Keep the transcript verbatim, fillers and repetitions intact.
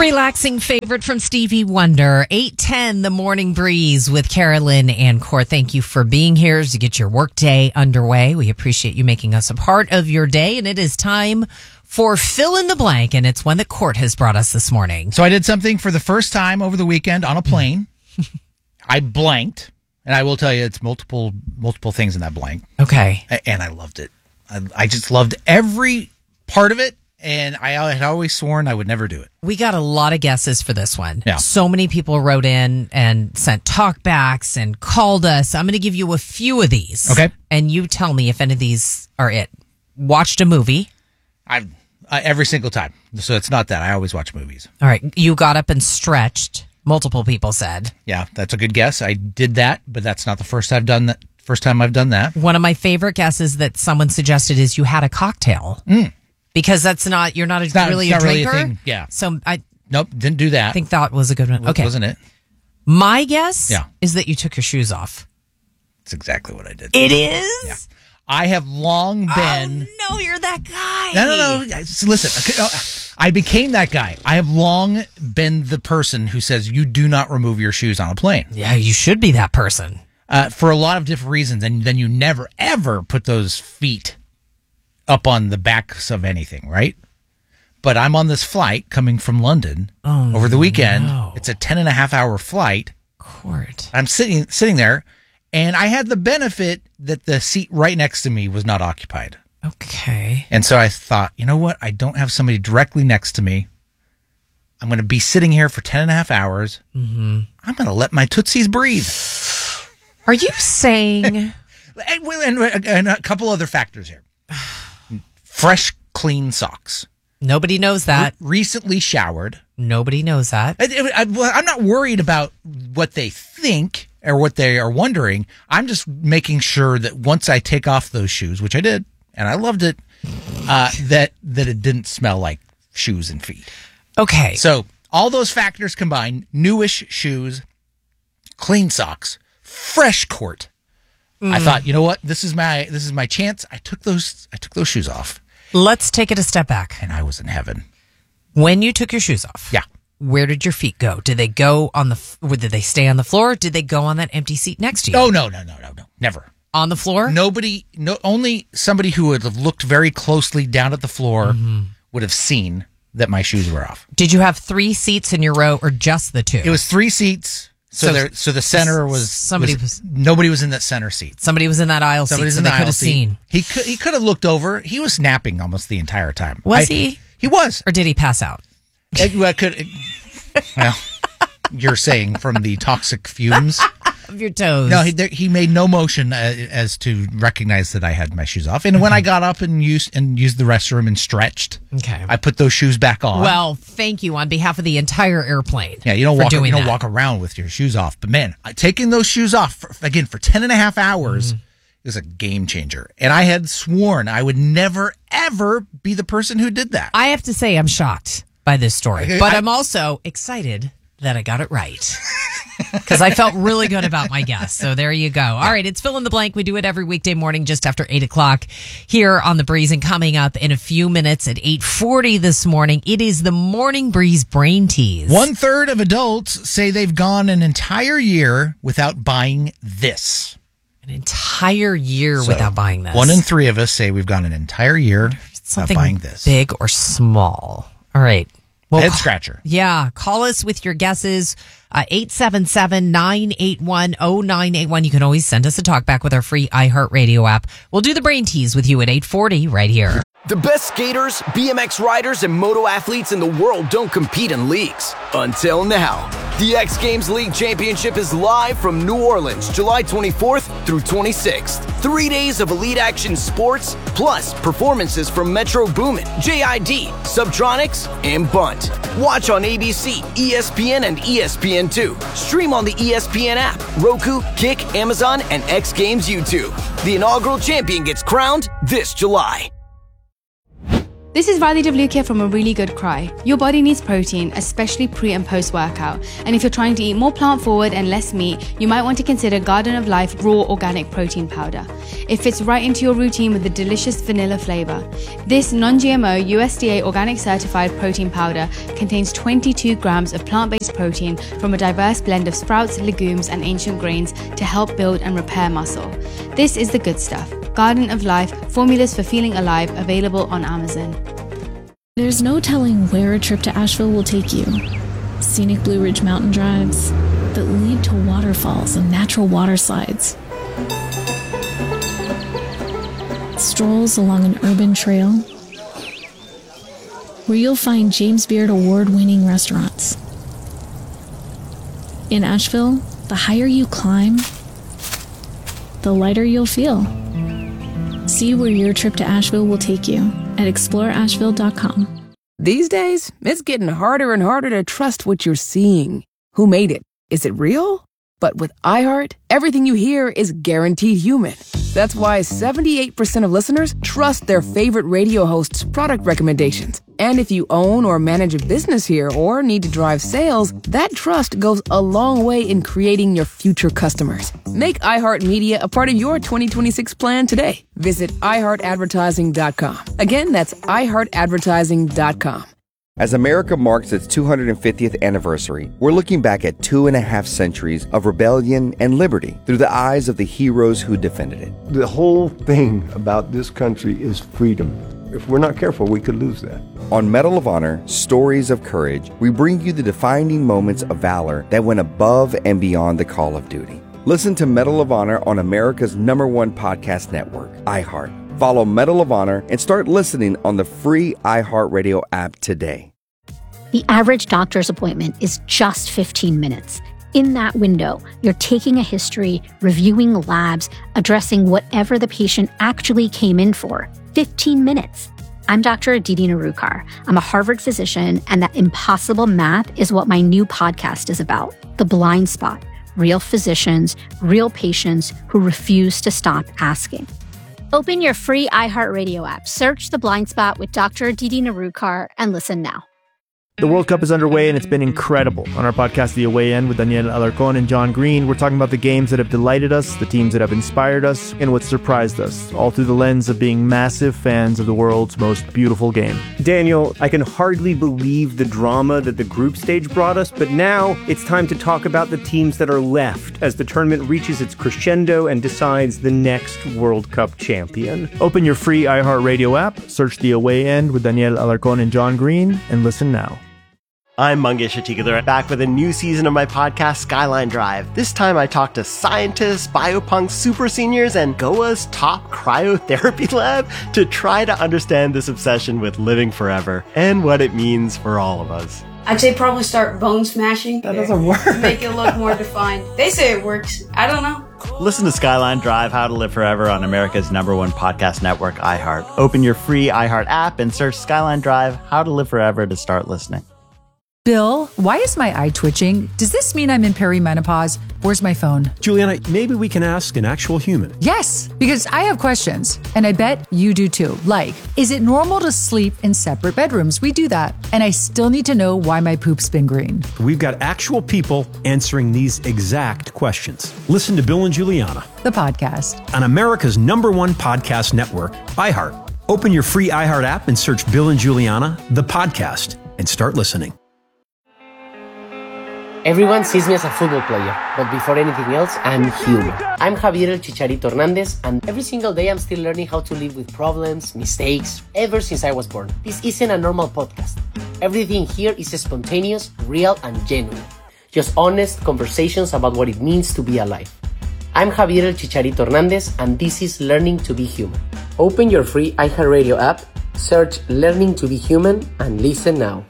relaxing favorite from Stevie Wonder. eight ten, The Morning Breeze with Carolyn and Court. Thank you for being here to get your workday underway. We appreciate you making us a part of your day, and it is time for Fill in the Blank, and it's one that Court has brought us this morning. So I did something for the first time over the weekend on a plane. I blanked, and I will tell you it's multiple multiple things in that blank. Okay. And I loved it. I, I just loved every part of it. And I had always sworn I would never do it. We got a lot of guesses for this one. Yeah. So many people wrote in and sent talkbacks and called us. I'm going to give you a few of these. Okay. And you tell me if any of these are it. Watched a movie. I've uh, every single time. So it's not that. I always watch movies. All right. You got up and stretched. Multiple people said. Yeah, that's a good guess. I did that, but that's not the first I've done that. First time I've done that. One of my favorite guesses that someone suggested is you had a cocktail. Mm. Because that's not, you're not, a, not really it's a not drinker. Really a thing. Yeah. So I Nope, didn't do that. think that was a good one. Okay. Wasn't it? My guess Yeah. is that you took your shoes off. That's exactly what I did. It is? Yeah. I have long been... Oh, no, you're that guy. No, no, no. Listen, I became that guy. I have long been the person who says you do not remove your shoes on a plane. Yeah, you should be that person. Uh, for a lot of different reasons. And then you never, ever put those feet up on the backs of anything, right? But I'm on this flight coming from London Oh, over the weekend. no. It's a ten and a half hour flight. Court. I'm sitting sitting there, and I had the benefit that the seat right next to me was not occupied. Okay. And so I thought, you know what? I don't have somebody directly next to me. I'm going to be sitting here for ten and a half hours. Mm-hmm. I'm going to let my tootsies breathe. Are you saying... and, and, and a couple other factors here. Fresh, clean socks. Nobody knows that. Re- recently showered. Nobody knows that. I, I, I, I'm not worried about what they think or what they are wondering. I'm just making sure that once I take off those shoes, which I did, and I loved it, uh, that that it didn't smell like shoes and feet. Okay. So all those factors combined, newish shoes, clean socks, fresh court. Mm. I thought, you know what? This is my this is my chance. I took those I took those shoes off. Let's take it a step back. And I was in heaven. When you took your shoes off, yeah, where did your feet go? Did they go on the? Or did they stay on the floor? Did they go on that empty seat next to you? Oh no no no no no never on the floor. Nobody, no, only somebody who would have looked very closely down at the floor mm-hmm. would have seen that my shoes were off. Did you have three seats in your row or just the two? It was three seats. So, so, there, so the center was somebody was, was nobody was in that center seat. Somebody was in that aisle Somebody's seat, so in they the could have seat. seen. He could he could have looked over. He was napping almost the entire time. Was I, he? He was. Or did he pass out? It, well, it could, it, well, you're saying from the toxic fumes of your toes. No, he, there, he made no motion uh, as to recognize that I had my shoes off. And mm-hmm. when I got up and used and used the restroom and stretched, okay, I put those shoes back on. Well, thank you on behalf of the entire airplane. Yeah, you don't walk you don't that. walk around with your shoes off. But man, taking those shoes off for, again for ten and a half hours. Mm-hmm. Is a game changer. And I had sworn I would never, ever be the person who did that. I have to say I'm shocked by this story, okay, but I, I'm also excited that I got it right because I felt really good about my guess. So there you go. All right, it's Fill in the Blank. We do it every weekday morning just after eight o'clock here on The Breeze. And coming up in a few minutes at eight forty this morning, it is the Morning Breeze Brain Tease. One third of adults say they've gone an entire year without buying this. An entire year so without buying this. One in three of us say we've gone an entire year Something without buying this. Big or small. All right. Well, head scratcher. Yeah. Call us with your guesses. Uh, eight seven seven, nine eight one, zero nine eight one. You can always send us a talk back with our free iHeartRadio app. We'll do the Brain Tease with you at eight forty right here. The best skaters, B M X riders, and moto athletes in the world don't compete in leagues. Until now. The X Games League Championship is live from New Orleans, July twenty-fourth through twenty-sixth. Three days of elite action sports, plus performances from Metro Boomin, J I D, Subtronics, and Bunt. Watch on A B C, E S P N, and E S P N two. Stream on the E S P N app, Roku, Kick, Amazon, and X Games YouTube. The inaugural champion gets crowned this July. This is Riley Devlukia from A Really Good Cry. Your body needs protein, especially pre and post workout. And if you're trying to eat more plant forward and less meat, you might want to consider Garden of Life Raw Organic Protein Powder. It fits right into your routine with a delicious vanilla flavor. This non-G M O U S D A organic certified protein powder contains twenty-two grams of plant-based protein from a diverse blend of sprouts, legumes, and ancient grains to help build and repair muscle. This is the good stuff. Garden of Life, formulas for feeling alive, available on Amazon. There's no telling where a trip to Asheville will take you. Scenic Blue Ridge mountain drives that lead to waterfalls and natural water slides. Strolls along an urban trail where you'll find James Beard award-winning restaurants. In Asheville, the higher you climb, the lighter you'll feel. See where your trip to Asheville will take you at explore asheville dot com. These days, it's getting harder and harder to trust what you're seeing. Who made it? Is it real? But with iHeart, everything you hear is guaranteed human. That's why seventy-eight percent of listeners trust their favorite radio host's product recommendations. And if you own or manage a business here or need to drive sales, that trust goes a long way in creating your future customers. Make iHeartMedia a part of your twenty twenty-six plan today. Visit i heart advertising dot com. Again, that's i heart advertising dot com. As America marks its two hundred fiftieth anniversary, we're looking back at two and a half centuries of rebellion and liberty through the eyes of the heroes who defended it. The whole thing about this country is freedom. If we're not careful, we could lose that. On Medal of Honor, Stories of Courage, we bring you the defining moments of valor that went above and beyond the call of duty. Listen to Medal of Honor on America's number one podcast network, iHeart. Follow Medal of Honor and start listening on the free iHeartRadio app today. The average doctor's appointment is just fifteen minutes. In that window, you're taking a history, reviewing labs, addressing whatever the patient actually came in for. fifteen minutes. I'm Doctor Aditi Narukar. I'm a Harvard physician, and that impossible math is what my new podcast is about. The Blind Spot. Real physicians, real patients who refuse to stop asking. Open your free iHeartRadio app, search The Blind Spot with Doctor Aditi Narukar, and listen now. The World Cup is underway, and it's been incredible. On our podcast, The Away End, with Daniel Alarcón and John Green, we're talking about the games that have delighted us, the teams that have inspired us, and what surprised us, all through the lens of being massive fans of the world's most beautiful game. Daniel, I can hardly believe the drama that the group stage brought us, but now it's time to talk about the teams that are left as the tournament reaches its crescendo and decides the next World Cup champion. Open your free iHeartRadio app, search The Away End with Daniel Alarcón and John Green, and listen now. I'm Mangesh Hattikudur, back with a new season of my podcast, Skyline Drive. This time I talk to scientists, biopunks, super seniors, and Goa's top cryotherapy lab to try to understand this obsession with living forever and what it means for all of us. I'd say probably start bone smashing. That doesn't work. Make it look more defined. They say it works. I don't know. Listen to Skyline Drive, How to Live Forever on America's number one podcast network, iHeart. Open your free iHeart app and search Skyline Drive, How to Live Forever to start listening. Bill, why is my eye twitching? Does this mean I'm in perimenopause? Where's my phone? Juliana, maybe we can ask an actual human. Yes, because I have questions, and I bet you do too. Like, is it normal to sleep in separate bedrooms? We do that. And I still need to know why my poop's been green. We've got actual people answering these exact questions. Listen to Bill and Juliana, the podcast, on America's number one podcast network, iHeart. Open your free iHeart app and search Bill and Juliana, the podcast, and start listening. Everyone sees me as a football player, but before anything else, I'm human. I'm Javier El Chicharito Hernandez, and every single day I'm still learning how to live with problems, mistakes, ever since I was born. This isn't a normal podcast. Everything here is spontaneous, real, and genuine. Just honest conversations about what it means to be alive. I'm Javier El Chicharito Hernandez, and this is Learning to be Human. Open your free iHeartRadio app, search Learning to be Human, and listen now.